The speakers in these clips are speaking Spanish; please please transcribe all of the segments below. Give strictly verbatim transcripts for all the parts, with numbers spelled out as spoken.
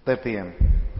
De pie.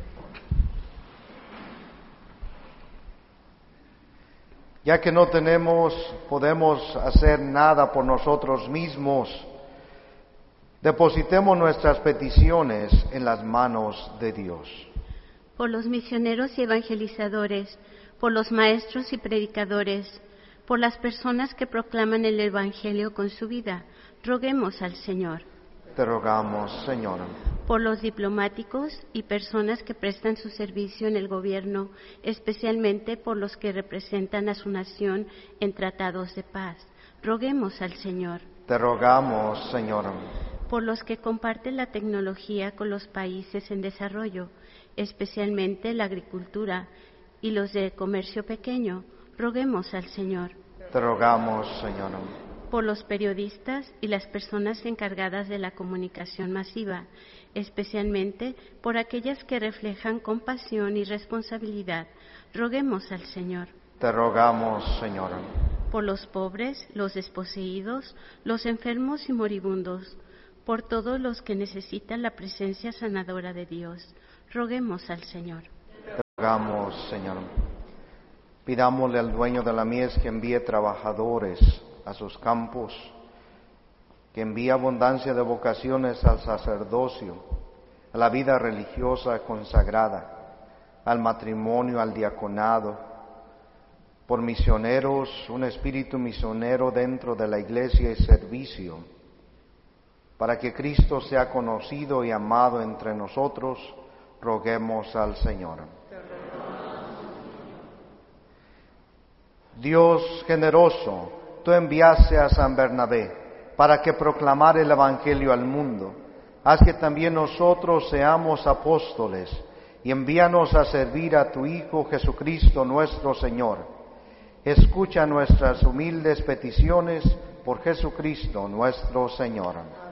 Ya que no tenemos, podemos hacer nada por nosotros mismos, depositemos nuestras peticiones en las manos de Dios. Por los misioneros y evangelizadores, por los maestros y predicadores, por las personas que proclaman el Evangelio con su vida, roguemos al Señor. Te rogamos, Señor. Por los diplomáticos y personas que prestan su servicio en el gobierno, especialmente por los que representan a su nación en tratados de paz, roguemos al Señor. Te rogamos, Señor. Por los que comparten la tecnología con los países en desarrollo, especialmente la agricultura y los de comercio pequeño, roguemos al Señor. Te rogamos, Señor. Por los periodistas y las personas encargadas de la comunicación masiva, especialmente por aquellas que reflejan compasión y responsabilidad, roguemos al Señor. Te rogamos, Señor. Por los pobres, los desposeídos, los enfermos y moribundos, por todos los que necesitan la presencia sanadora de Dios, roguemos al Señor. Te rogamos, Señor. Pidámosle al dueño de la mies que envíe trabajadores a sus campos, que envíe abundancia de vocaciones al sacerdocio, a la vida religiosa consagrada, al matrimonio, al diaconado, por misioneros, un espíritu misionero dentro de la iglesia y servicio, para que Cristo sea conocido y amado entre nosotros, roguemos al Señor. Dios generoso, Tú enviaste a San Bernabé para que proclamara el Evangelio al mundo. Haz que también nosotros seamos apóstoles y envíanos a servir a Tu Hijo Jesucristo nuestro Señor. Escucha nuestras humildes peticiones por Jesucristo nuestro Señor.